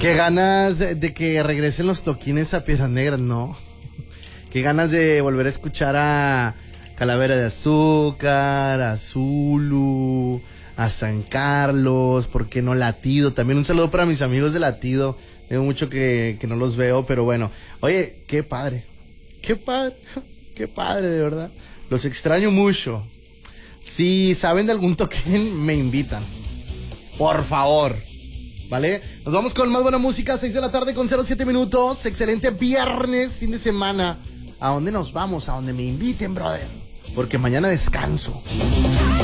Qué ganas de que regresen los toquines a Piedras Negras, ¿no? Qué ganas de volver a escuchar a Calavera de Azúcar, a Zulu, a San Carlos, ¿por qué no Latido? También un saludo para mis amigos de Latido. Tengo mucho que no los veo, pero bueno. Oye, qué padre, qué padre, de verdad. Los extraño mucho. Si saben de algún toquín, me invitan. Por favor. ¿Vale? Nos vamos con más buena música, 6 de la tarde con 07 minutos. Excelente viernes, fin de semana. ¿A dónde nos vamos? A donde me inviten, brother. Porque mañana descanso.